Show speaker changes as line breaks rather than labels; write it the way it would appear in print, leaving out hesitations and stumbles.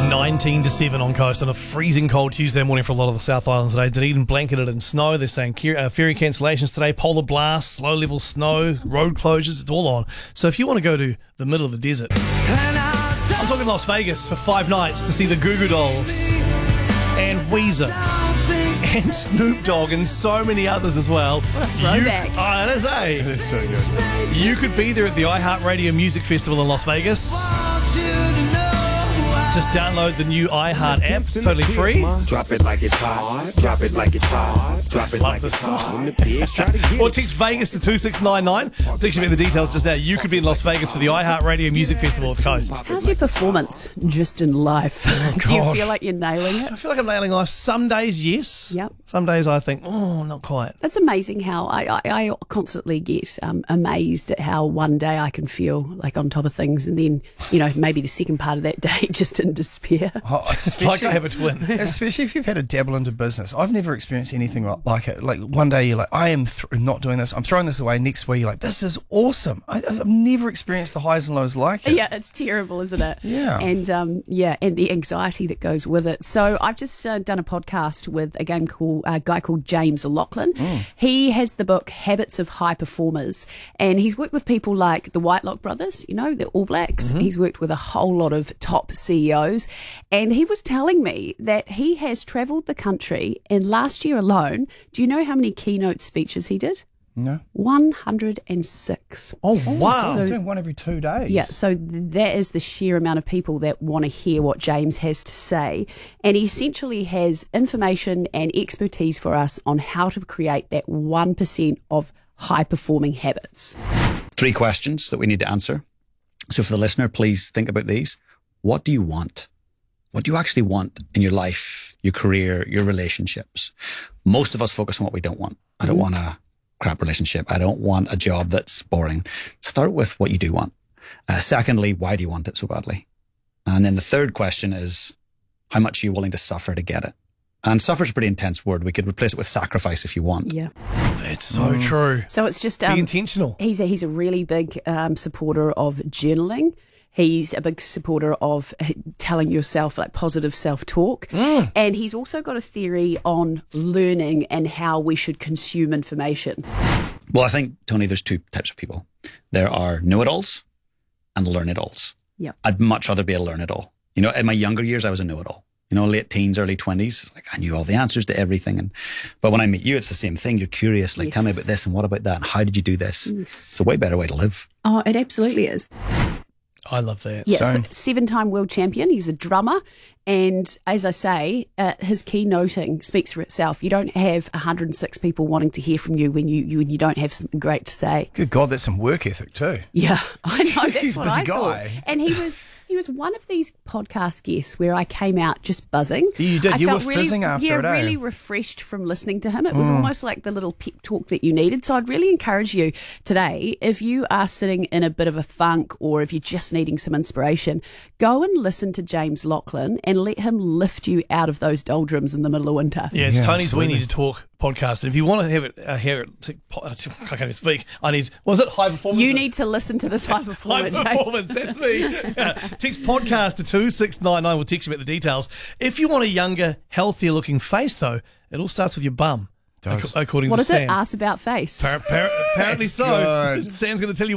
19 to 7 on coast on a freezing cold Tuesday morning for a lot of the South Island today. Dunedin blanketed in snow. They're saying ferry cancellations today, polar blasts, low level snow, road closures. It's all on. So if you want to go to the middle of the desert, I'm talking Las Vegas for 5 nights to see the Goo Goo Dolls and Weezer and Snoop Dogg and so many others as well.
Throwback.
It is so good. You could be there at the iHeartRadio Music Festival in Las Vegas. Just download the new iHeart app. It's totally free.
Drop it like it's hot. Drop it like it's hot. Drop it like it's hot. When the pigs try to get
Or text Vegas to 2699. Text me the details just now. You could be in Las Vegas for the iHeartRadio Music Festival of the Coast.
How's your performance just in life? Do you feel like you're nailing it?
I feel like I'm nailing life. Some days, yes.
Yep.
Some days I think, not quite.
It's amazing how I constantly get amazed at how one day I can feel like on top of things and then, maybe the second part of that day just in despair.
It's like I have a twin.
Especially if you've had a dabble into business. I've never experienced anything like it. Like one day you're like, I am not doing this. I'm throwing this away. Next week you're like, this is awesome. I've never experienced the highs and lows like it.
Yeah, it's terrible, isn't it?
Yeah.
And and the anxiety that goes with it. So I've just done a podcast with a guy called James Lachlan. He has the book Habits of High Performers, and he's worked with people like the Whitelock brothers, the All Blacks. He's worked with a whole lot of top CEOs, and he was telling me that he has travelled the country, and last year alone, do you know how many keynote speeches he did?
No.
106.
Oh, wow.
He's doing one every 2 days.
Yeah, so that is the sheer amount of people that want to hear what James has to say. And he essentially has information and expertise for us on how to create that 1% of high-performing habits.
3 questions that we need to answer. So for the listener, please think about these. What do you want? What do you actually want in your life, your career, your relationships? Most of us focus on what we don't want. I don't want a crap relationship. I don't want a job that's boring. Start with what you do want. Secondly, why do you want it so badly? And then the third question is, how much are you willing to suffer to get it? And suffer is a pretty intense word. We could replace it with sacrifice if you want.
Yeah.
That's so true.
So it's just...
Be intentional.
He's a really big supporter of journaling. He's a big supporter of telling yourself like positive self-talk. And he's also got a theory on learning and how we should consume information.
Well, I think, Tony, there's 2 types of people. There are know-it-alls and learn-it-alls.
Yeah.
I'd much rather be a learn-it-all. In my younger years, I was a know-it-all. Late teens, early 20s, like I knew all the answers to everything. But when I meet you, it's the same thing. You're curious, like, tell me about this and what about that? And how did you do this? Yes. It's a way better way to live.
Oh, it absolutely is.
I love that.
Yeah, so 7-time world champion. He's a drummer. And as I say, his keynoting speaks for itself. You don't have 106 people wanting to hear from you when you don't have something great to say.
Good God, that's some work ethic too.
Yeah, I know. That's
He's a
what
busy
I
guy.
thought. And he was one of these podcast guests where I came out just buzzing.
You did.
I
You
felt
were fizzing after it, eh?
really refreshed from listening to him. It was almost like the little pep talk that you needed. So I'd really encourage you today, if you are sitting in a bit of a funk or if you're just needing some inspiration, go and listen to James Lachlan and let him lift you out of those doldrums in the middle of winter.
Yeah, it's Tony's
absolutely.
We Need to Talk podcast. And if you want to have it, I can't even speak. Was it high performance?
You need to listen to this high performance.
High performance, that's me. Text podcast to 2699. We'll text you about the details. If you want a younger, healthier looking face, though, it all starts with your bum. According
What
to
is
Sam.
it? Ask about face.
Apparently
That's
so.
good.
Sam's going to tell you